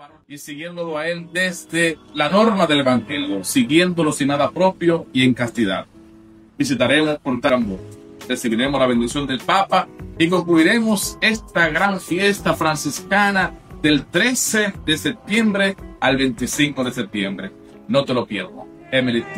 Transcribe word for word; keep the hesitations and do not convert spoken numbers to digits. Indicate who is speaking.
Speaker 1: y siguiéndolo a él desde la norma del Evangelio, siguiéndolo sin nada propio y en castidad. Visitaremos Portambo, recibiremos la bendición del Papa y concluiremos esta gran fiesta franciscana del trece de septiembre al veinticinco de septiembre. No te lo pierdas. Emily